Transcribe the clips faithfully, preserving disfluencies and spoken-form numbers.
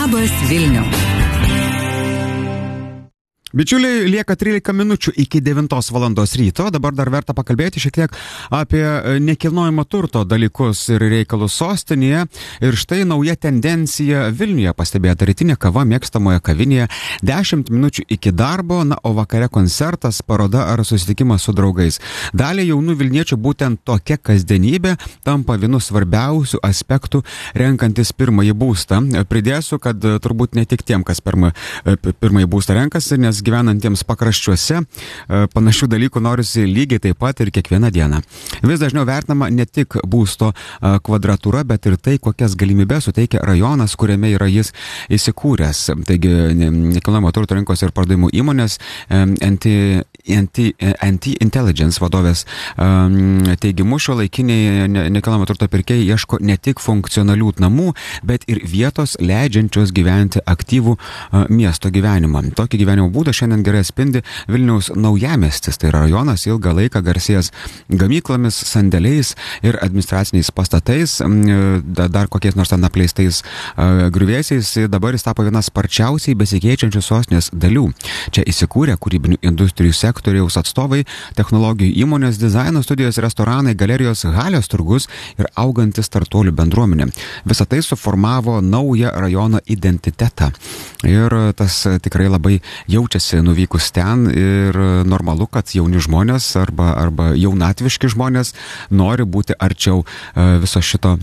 Labas Vilniau. Bičiuliai, lieka trylika minučių iki devintos valandos ryto. Dabar dar verta pakalbėti šiek tiek apie nekilnojamo turto dalykus ir reikalus sostinėje. Ir štai nauja tendencija Vilniuje pastebėta: rytinė kava mėgstamoje kavinėje, dešimt minučių iki darbo, na, o vakare koncertas, paroda ar susitikimas su draugais. Daliai jaunų Vilniečių būtent tokia kasdienybė tampa vienu svarbiausių aspektų renkantis pirmąjį būstą. Pridėsiu, kad turbūt ne tik tiem, kas pirmą, pirmąjį būstą renkasi, nes gyvenantiems pakraščiuose panašių dalykų norisi lygiai taip pat ir kiekvieną dieną. Vis dažniau vertinama ne tik būsto kvadratūra, bet ir tai, kokias galimybės suteikia rajonas, kuriame yra jis įsikūręs. Taigi, nekilnojamo turto rinkos ir pardavimų įmonės N T Intelligence vadovės teigimu, šiuolaikiniai nekilnojamo turto pirkėjai ieško ne tik funkcionalių namų, bet ir vietos leidžiančios gyventi aktyvų miesto gyvenimą. Tokį gyvenimo būdą šiandien gerai atspindi Vilniaus naujamiestis. Tai yra rajonas ilgą laiką garsėjęs gamyklomis, sandėliais ir administraciniais pastatais, dar kokiais nors ten apleistais griuvėsiais. Dabar jis tapo vienas sparčiausiai besikeičiančių sostinės dalių. Čia įsikūrė kūrybinių industrijų sektoriaus atstovai, technologijų įmonės, dizaino studijos, restoranai, galerijos, halės turgus ir augantis startuolių bendruomenė. Visą tai suformavo naują rajono identitetą. Ir tas tikrai labai jaučiasi nuvykus ten ir normalu, kad jauni žmonės arba, arba jaunatviški žmonės nori būti arčiau viso šito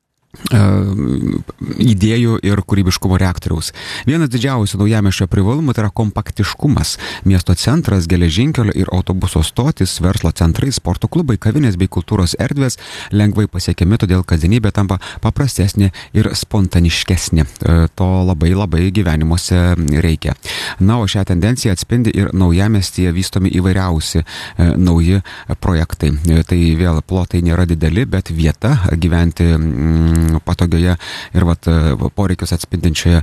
idėjų ir kūrybiškumo reaktoriaus. Vienas didžiausių naujamiesčio privalumų tai yra kompaktiškumas. Miesto centras, geležinkelio ir autobuso stotis, verslo centrai, sporto klubai, kavinės bei kultūros erdvės lengvai pasiekiami, todėl kasdienybė tampa paprastesnė ir spontaniškesnė. To labai labai gyvenimuose reikia. Na, o šią tendenciją atspindi ir naujamiestyje vystomi įvairiausi e, nauji projektai. Tai vėl plotai nėra dideli, bet vieta gyventi mm, patogioje ir vat, poreikius atspindinčioje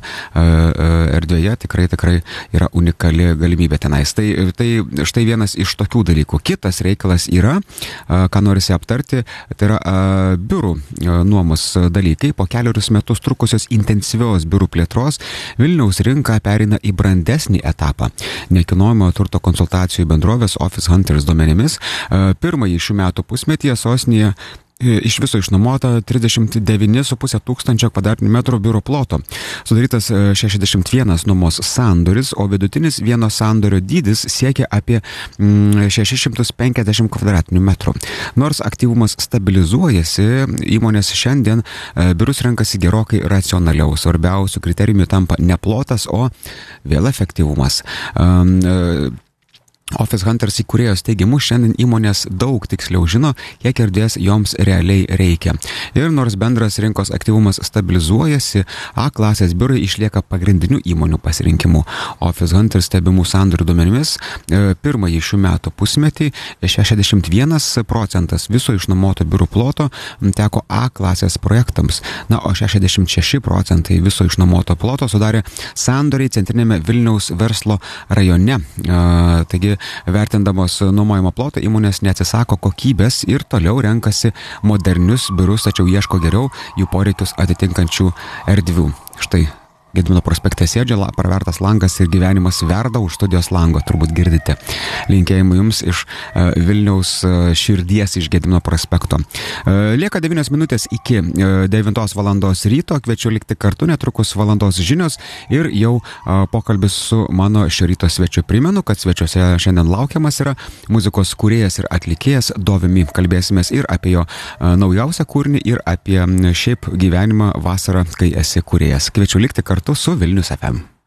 erdvėje tikrai, tikrai yra unikali galimybė tenais. Tai, tai štai vienas iš tokių dalykų. Kitas reikalas yra, ką norisi aptarti, tai yra biurų nuomos dalykai. Po keliarius metus trukusios intensyvios biurų plėtros Vilniaus rinka pereina į brandesnį etapą. Nekilnojamo turto konsultacijų bendrovės Office Hunters duomenimis pirmąjį šių metų pusmetyje sostinėje iš viso išnuomota trisdešimt devyni su puse tūkstančio kvadratinių metrų biuro ploto. Sudarytas šešiasdešimt vienas nuomos sandoris, o vidutinis vieno sandorio dydis siekia apie mm, šešis šimtus penkiasdešimt kvadratinių metrų. Nors aktyvumas stabilizuojasi, įmonės šiandien biurus renkasi gerokai racionaliau. Svarbiausių kriterijumi tampa ne plotas, o vėl efektyvumas. Um, Office Hunters įkūrėjos teigimu, šiandien įmonės daug tiksliau žino, kiek erdvės joms realiai reikia. Ir nors bendras rinkos aktyvumas stabilizuojasi, A klasės biurai išlieka pagrindinių įmonių pasirinkimų. Office Hunters stebimų sandorių duomenimis pirmąjį šių metų pusmetį šešiasdešimt vienas procentas viso išnuomoto biurų ploto teko A klasės projektams. Na, o šešiasdešimt šeši procentai viso išnuomoto ploto sudarė sandoriai centrinėme Vilniaus verslo rajone. Taigi, vertindamos nuomojimo plotą, įmonės neatsisako kokybės ir toliau renkasi modernius biurus, tačiau ieško geriau jų poreikius atitinkančių erdvių. Štai Gedimino prospekte sėdžia, pravertas langas ir gyvenimas verda už studijos lango, turbūt girdite. Linkėjimai jums iš uh, Vilniaus uh, širdies iš Gedimino prospekto. Uh, lieka devynios minutės iki uh, devintos valandos ryto, kviečiu likti kartu, netrukus valandos žinios ir jau uh, pokalbis su mano šio ryto svečiu. Primenu, kad svečiuose šiandien laukiamas yra muzikos kūrėjas ir atlikėjas Dovimi. Kalbėsimės ir apie jo uh, naujausią kūrinį ir apie šiaip gyvenimą vasarą, kai esi kūrėjas. Kviečiu likti kartu su Vilnius F M.